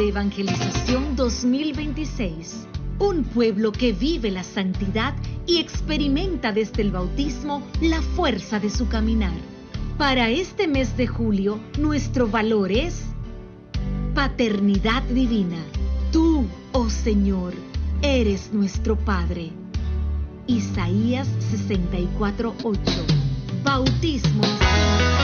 Evangelización 2026. Un pueblo que vive la santidad y experimenta desde el bautismo la fuerza de su caminar. Para este mes de julio, nuestro valor es paternidad divina. Tú, oh Señor, eres nuestro Padre. Isaías 64:8. Bautismo.